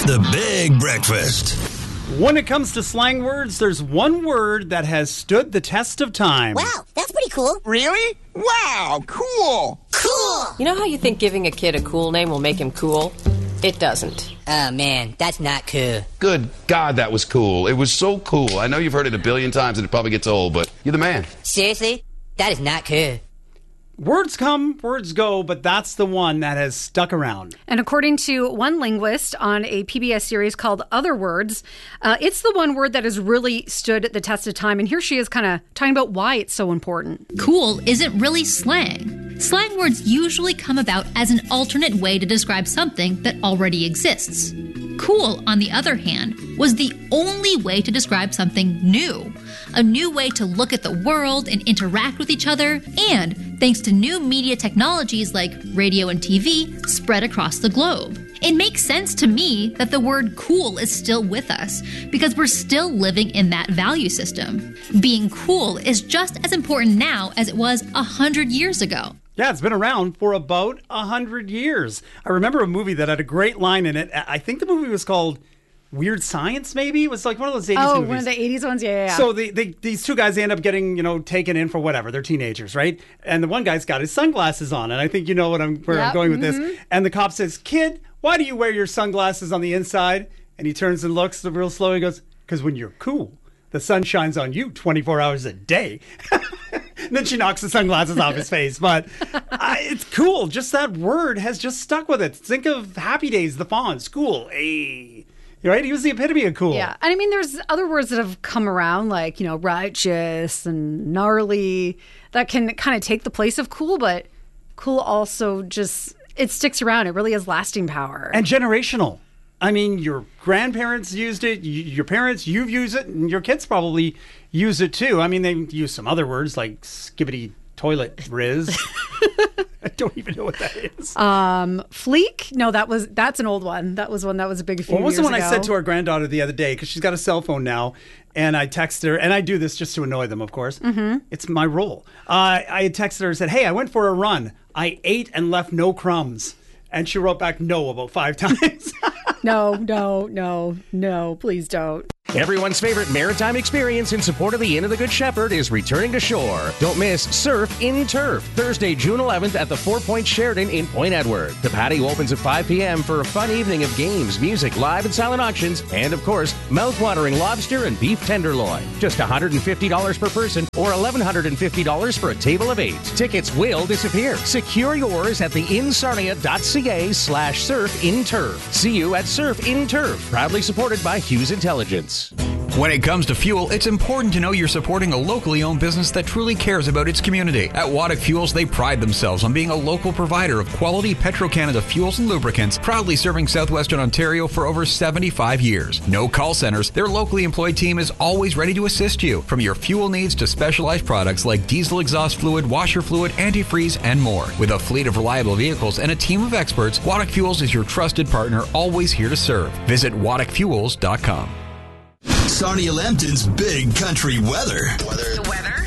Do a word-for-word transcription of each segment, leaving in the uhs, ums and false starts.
The Big Breakfast. When it comes to slang words, there's one word that has stood the test of time. Wow, that's pretty cool. Really? Wow, cool. Cool. You know how you think giving a kid a cool name will make him cool? It doesn't. Oh, man, that's not cool. Good God, that was cool. It was so cool. I know you've heard it a billion times and it probably gets old, but you're the man. Seriously? That is not cool. Words come, words go, but that's the one that has stuck around. And according to one linguist on a P B S series called Other Words, uh, it's the one word that has really stood the test of time. And here she is kind of talking about why it's so important. Cool isn't really slang. Slang words usually come about as an alternate way to describe something that already exists. Cool, on the other hand, was the only way to describe something new. A new way to look at the world and interact with each other, and, thanks to new media technologies like radio and T V, spread across the globe. It makes sense to me that the word cool is still with us, because we're still living in that value system. Being cool is just as important now as it was a hundred years ago. Yeah, it's been around for about a hundred years. I remember a movie that had a great line in it. I think the movie was called Weird Science, maybe? It was like one of those eighties oh, movies. one of the eighties ones? Yeah, yeah, yeah. So the, they, these two guys end up getting, you know, taken in for whatever. They're teenagers, right? And the one guy's got his sunglasses on, and I think you know what I'm, where Yep, I'm going with mm-hmm. this. And the cop says, "Kid, why do you wear your sunglasses on the inside?" And he turns and looks real slow and goes, "Because when you're cool, the sun shines on you twenty-four hours a day." And then she knocks the sunglasses off his face. But uh, it's cool. Just that word has just stuck with it. Think of Happy Days, the Fonz. Cool. Hey. Right? He was the epitome of cool. Yeah. And I mean, there's other words that have come around, like, you know, righteous and gnarly, that can kind of take the place of cool, but cool also just, it sticks around. It really has lasting power. And generational. I mean, your grandparents used it, y- your parents, you've used it, and your kids probably use it too. I mean, they use some other words like skibbity toilet riz. I don't even know what that is. Um, fleek? No, that was that's an old one. That was one that was a big few What was years the one ago. I said to our granddaughter the other day? Because she's got a cell phone now, and I texted her, and I do this just to annoy them, of course. Mm-hmm. It's my role. Uh, I had texted her and said, "Hey, I went for a run. I ate and left no crumbs." And she wrote back no about five times. No, no, no, no, please don't. Everyone's favorite maritime experience in support of the Inn of the Good Shepherd is returning to shore. Don't miss Surf in Turf, Thursday, June eleventh at the Four Point Sheraton in Point Edward. The patio opens at five p.m. for a fun evening of games, music, live and silent auctions, and of course, mouth-watering lobster and beef tenderloin. Just one hundred fifty dollars per person or one thousand one hundred fifty dollars for a table of eight. Tickets will disappear. Secure yours at the insarnia.ca slash surf in turf. See you at Surf in Turf, proudly supported by Hughes Intelligence. When it comes to fuel, it's important to know you're supporting a locally owned business that truly cares about its community. At Waddick Fuels, they pride themselves on being a local provider of quality Petro-Canada fuels and lubricants, proudly serving southwestern Ontario for over seventy-five years. No call centers, their locally employed team is always ready to assist you, from your fuel needs to specialized products like diesel exhaust fluid, washer fluid, antifreeze, and more. With a fleet of reliable vehicles and a team of experts, Waddick Fuels is your trusted partner, always here to serve. Visit waddick fuels dot com. Sarnia Lambton's Big Country Weather. The weather?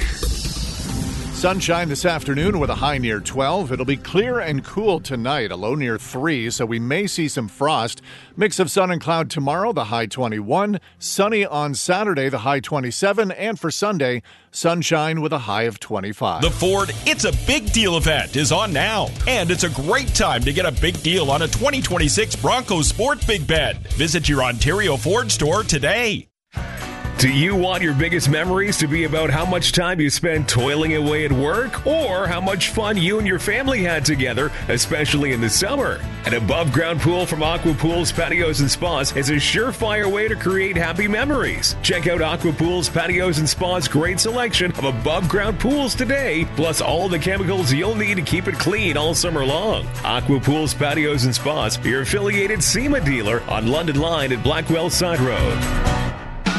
Sunshine this afternoon with a high near twelve. It'll be clear and cool tonight, a low near three, so we may see some frost. Mix of sun and cloud tomorrow, the high twenty-one. Sunny on Saturday, the high twenty-seven. And for Sunday, sunshine with a high of twenty-five. The Ford It's a Big Deal event is on now. And it's a great time to get a big deal on a twenty twenty-six Bronco Sport Big Bed. Visit your Ontario Ford store today. Do you want your biggest memories to be about how much time you spent toiling away at work, or how much fun you and your family had together, especially in the summer? An above-ground pool from Aqua Pools, Patios and Spas is a surefire way to create happy memories. Check out Aqua Pools, Patios and Spas' great selection of above-ground pools today, plus all the chemicals you'll need to keep it clean all summer long. Aqua Pools, Patios and Spas, your affiliated SEMA dealer on London Line at Blackwell Side Road.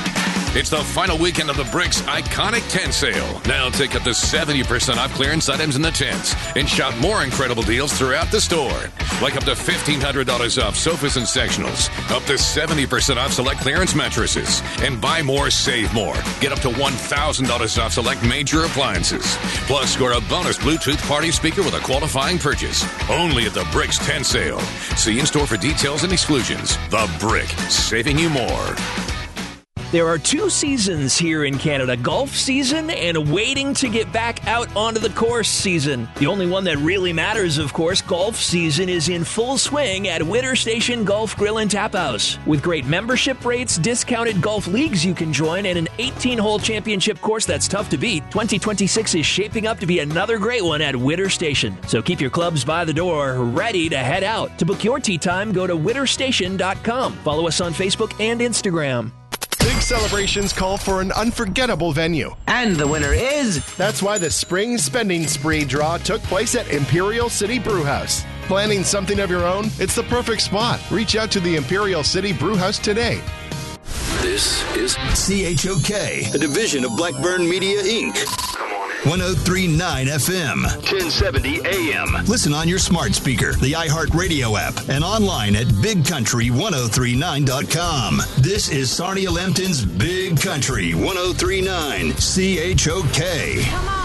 It's the final weekend of the Bricks Iconic Tent Sale. Now take up to seventy percent off clearance items in the tents and shop more incredible deals throughout the store. Like up to fifteen hundred dollars off sofas and sectionals, up to seventy percent off select clearance mattresses, and buy more, save more. Get up to one thousand dollars off select major appliances. Plus, score a bonus Bluetooth party speaker with a qualifying purchase. Only at the Bricks Tent Sale. See in-store for details and exclusions. The Brick, saving you more. There are two seasons here in Canada, golf season and waiting to get back out onto the course season. The only one that really matters, of course, golf season is in full swing at Witter Station Golf Grill and Tap House. With great membership rates, discounted golf leagues you can join, and an eighteen-hole championship course that's tough to beat, twenty twenty-six is shaping up to be another great one at Witter Station. So keep your clubs by the door, ready to head out. To book your tee time, go to witter station dot com. Follow us on Facebook and Instagram. Big celebrations call for an unforgettable venue. And the winner is... That's why the Spring Spending Spree draw took place at Imperial City Brewhouse. Planning something of your own? It's the perfect spot. Reach out to the Imperial City Brewhouse today. This is C H O K, a division of Blackburn Media, Incorporated. one oh three point nine F M, ten seventy A M. Listen on your smart speaker, the iHeartRadio app, and online at big country ten thirty-nine dot com. This is Sarnia Lempton's Big Country ten thirty-nine C H O K. Come on.